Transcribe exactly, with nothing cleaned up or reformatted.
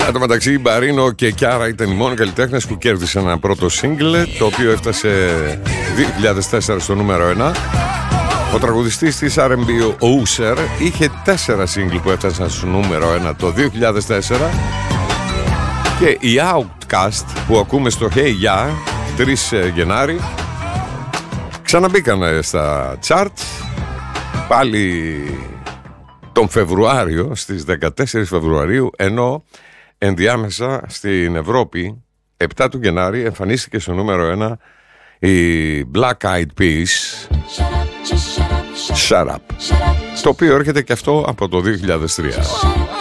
Εν τω μεταξύ, η Μπαρίνο και η Κιάρα ήταν οι μόνοι καλλιτέχνες που κέρδισαν ένα πρώτο single, το οποίο έφτασε δύο χιλιάδες τέσσερα στο νούμερο ένα. Ο τραγουδιστής της αρ εν μπι, ο Usher, είχε τέσσερα single που έφτασαν στο νούμερο ένα το δύο χιλιάδες τέσσερα. Και οι Outkast που ακούμε στο Hey Ya, τρεις Γενάρη, ξαναμπήκαν στα charts πάλι τον Φεβρουάριο, στις δεκατέσσερις Φεβρουαρίου, ενώ ενδιάμεσα στην Ευρώπη επτά του Γενάρη εμφανίστηκε στο νούμερο ένα η Black Eyed Peas, Shut Up, το οποίο έρχεται και αυτό από το δύο χιλιάδες τρία.